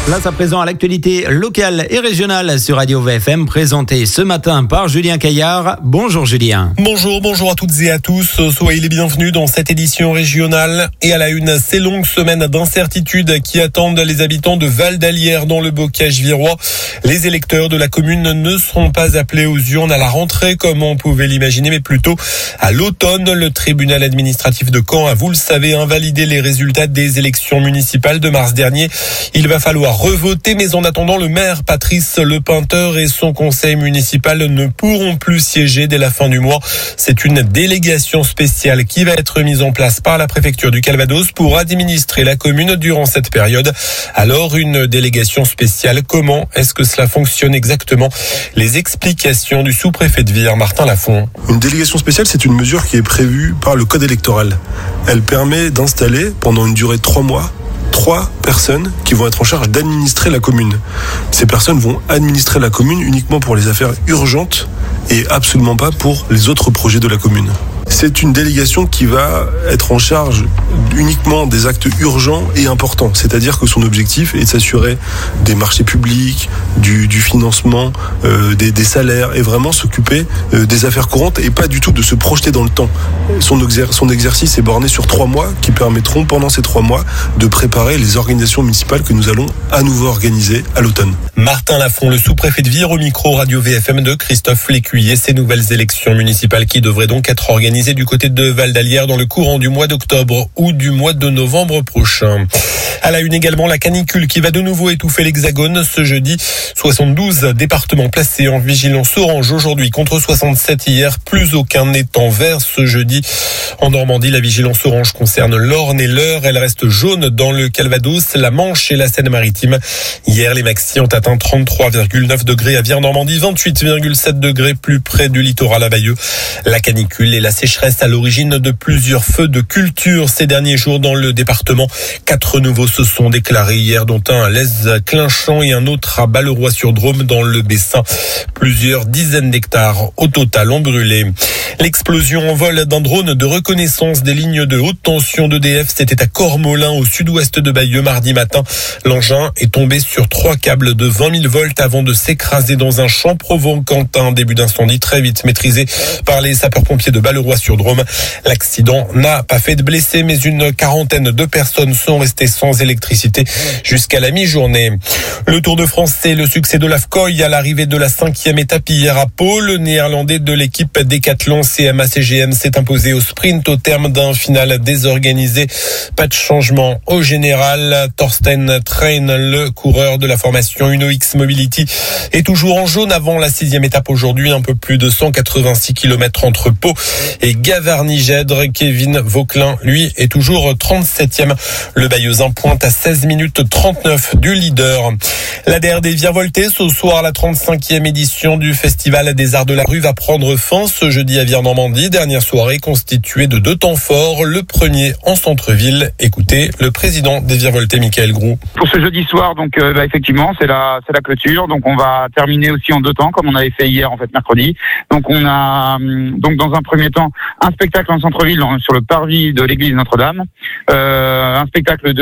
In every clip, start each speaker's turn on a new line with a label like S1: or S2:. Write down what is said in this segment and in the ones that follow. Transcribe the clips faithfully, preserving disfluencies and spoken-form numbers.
S1: Place à présent à l'actualité locale et régionale sur Radio V F M, présentée ce matin par Julien Caillard. Bonjour Julien.
S2: Bonjour, bonjour à toutes et à tous. Soyez les bienvenus dans cette édition régionale. Et à la une, ces longues semaines d'incertitude qui attendent les habitants de Val d'Allière dans le bocage virois. Les électeurs de la commune ne seront pas appelés aux urnes à la rentrée comme on pouvait l'imaginer, mais plutôt à l'automne. Le tribunal administratif de Caen a, vous le savez, invalidé les résultats des élections municipales de mars dernier. Il va falloir revoter, mais en attendant, le maire Patrice Lepeinteur et son conseil municipal ne pourront plus siéger dès la fin du mois. C'est une délégation spéciale qui va être mise en place par la préfecture du Calvados pour administrer la commune durant cette période. Alors, une délégation spéciale, comment est-ce que cela fonctionne exactement? Les explications du sous-préfet de Vire, Martin Lafont.
S3: Une délégation spéciale, c'est une mesure qui est prévue par le code électoral. Elle permet d'installer pendant une durée de trois mois trois personnes qui vont être en charge d'administrer la commune. Ces personnes vont administrer la commune uniquement pour les affaires urgentes et absolument pas pour les autres projets de la commune. C'est une délégation qui va être en charge uniquement des actes urgents et importants. C'est-à-dire que son objectif est de s'assurer des marchés publics, du, du financement, euh, des, des salaires et vraiment s'occuper euh, des affaires courantes et pas du tout de se projeter dans le temps. Son, exer- son exercice est borné sur trois mois qui permettront pendant ces trois mois de préparer les organisations municipales que nous allons à nouveau organiser à l'automne.
S2: Martin Lafont, le sous-préfet de Vire, au micro Radio V F M de Christophe Lécuyer. Ces nouvelles élections municipales qui devraient donc être organisées du côté de Val d'Allière dans le courant du mois d'octobre ou du mois de novembre prochain. À la une également, la canicule qui va de nouveau étouffer l'Hexagone ce jeudi. soixante-douze départements placés en vigilance orange aujourd'hui contre soixante-sept hier. Plus aucun n'est en vert ce jeudi. En Normandie, la vigilance orange concerne l'Orne et l'Eure. Elle reste jaune dans le Calvados, la Manche et la Seine-Maritime. Hier, les maxis ont atteint trente-trois virgule neuf degrés à Vire-Normandie, vingt-huit virgule sept degrés plus près du littoral à Bayeux. La canicule et la sécheresse à l'origine de plusieurs feux de culture ces derniers jours dans le département. Quatre nouveaux se sont déclarés hier, dont un à Lez-Clinchamp et un autre à Balleroy-sur-Drôme dans le Bessin. Plusieurs dizaines d'hectares au total ont brûlé. L'explosion en vol d'un drone de reconnaissance des lignes de haute tension d'E D F, c'était à Cormolin au sud-ouest de Bayeux mardi matin. L'engin est tombé sur trois câbles de vingt mille volts avant de s'écraser dans un champ, provoquant un début d'incendie très vite maîtrisé par les sapeurs-pompiers de Balleroy-sur-Drôme. L'accident n'a pas fait de blessés, mais une quarantaine de personnes sont restées sans électricité jusqu'à la mi-journée. Le Tour de France, c'est le succès de l'Afcoy à l'arrivée de la cinquième étape hier à Pau. Le néerlandais de l'équipe Décathlon C M A C G M s'est imposé au sprint au terme d'un final désorganisé. Pas de changement au général. Thorsten Train, le coureur de la formation Uno X Mobility, est toujours en jaune avant la sixième étape aujourd'hui. Un peu plus de cent quatre-vingt-six kilomètres entre Pau et Gavarnie-Gèdre. Kevin Vauquelin, lui, est toujours trente-septième. Le Bayeuxin pointe à seize minutes trente-neuf du leader. La D R D virevoltée ce soir, la trente-cinquième édition du Festival des Arts de la Rue va prendre fin ce jeudi à Vire-Normandie. Dernière soirée constituée de deux temps forts. Le premier en centre-ville. Écoutez le président des virevoltés, Michael Groux.
S4: Pour ce jeudi soir, donc euh, bah, effectivement, c'est la c'est la clôture. Donc on va terminer aussi en deux temps, comme on avait fait hier en fait mercredi. Donc on a donc dans un premier temps un spectacle en centre-ville sur le parvis de l'église Notre-Dame, euh, un spectacle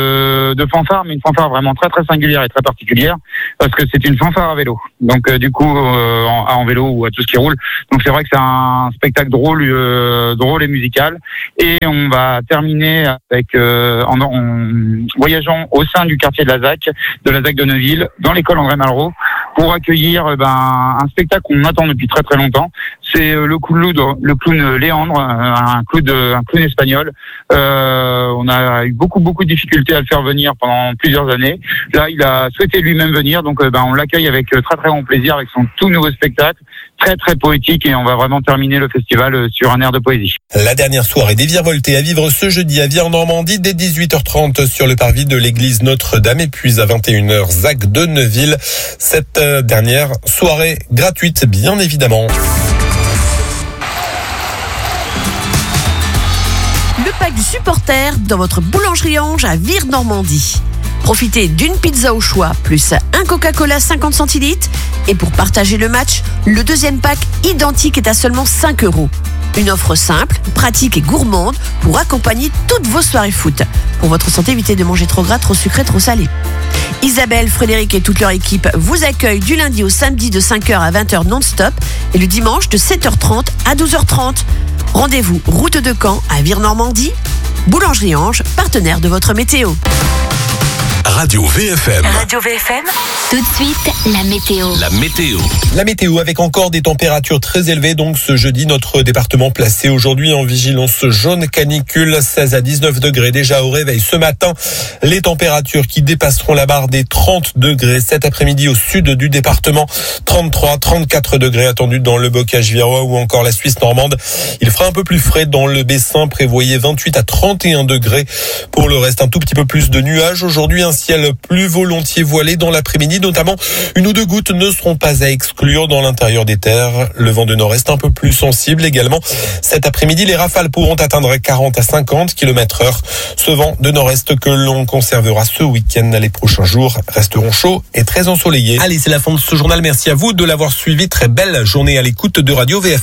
S4: de de fanfare, mais une fanfare vraiment très très singulière et très particulière parce que c'est une fanfare à vélo. Donc euh, du coup euh, en, en vélo ou à tout ce qui roule. Donc c'est vrai que c'est un spectacle drôle, euh, drôle et musical. Et on va terminer avec euh, en, en voyageant au sein du quartier de la Z A C, de la Z A C de Neuville, dans l'école André Malraux, pour accueillir euh, ben un spectacle qu'on attend depuis très très longtemps. C'est euh, le clown, le clown Léandre, un clown, un clown espagnol. Euh, on a eu beaucoup beaucoup de difficultés à le faire venir pendant plusieurs années. Là, il a souhaité lui-même venir, donc euh, ben on l'accueille avec euh, très très grand plaisir avec son tout nouveau spectacle, très très poétique, et on va vraiment terminer le festival euh, sur un air de poésie.
S2: La dernière soirée des virevoltés à vivre ce jeudi à Vire-Normandie dès dix-huit heures trente sur le parvis de l'église Notre-Dame, et puis à vingt et une heures Z A C de Neuville. Cette euh, dernière soirée gratuite, bien évidemment.
S5: Le pack du supporter dans votre boulangerie Ange à Vire-Normandie. Profitez d'une pizza au choix, plus un Coca-Cola cinquante centilitres. Et pour partager le match, le deuxième pack identique est à seulement cinq euros. Une offre simple, pratique et gourmande pour accompagner toutes vos soirées foot. Pour votre santé, évitez de manger trop gras, trop sucré, trop salé. Isabelle, Frédéric et toute leur équipe vous accueillent du lundi au samedi de cinq heures à vingt heures non-stop et le dimanche de sept heures trente à douze heures trente. Rendez-vous route de Caen à Vire-Normandie. Boulangerie Ange, partenaire de votre météo.
S6: Radio V F M.
S7: Radio V F M. Tout de suite, la météo.
S6: La météo.
S2: La météo avec encore des températures très élevées. Donc ce jeudi, notre département placé aujourd'hui en vigilance jaune canicule, seize à dix-neuf degrés déjà au réveil ce matin. Les températures qui dépasseront la barre des trente degrés cet après-midi au sud du département. trente-trois, trente-quatre degrés attendus dans le bocage virois ou encore la Suisse normande. Il fera un peu plus frais dans le Bessin, prévoyez vingt-huit à trente et un degrés. Pour le reste, un tout petit peu plus de nuages. Aujourd'hui, un ciel plus volontiers voilé dans l'après-midi, notamment une ou deux gouttes ne seront pas à exclure dans l'intérieur des terres. Le vent de nord-est un peu plus sensible également. Cet après-midi, les rafales pourront atteindre quarante à cinquante kilomètres heure. Ce vent de nord-est que l'on conservera ce week-end. Les prochains jours resteront chauds et très ensoleillés. Allez, c'est la fin de ce journal. Merci à vous de l'avoir suivi. Très belle journée à l'écoute de Radio V F M.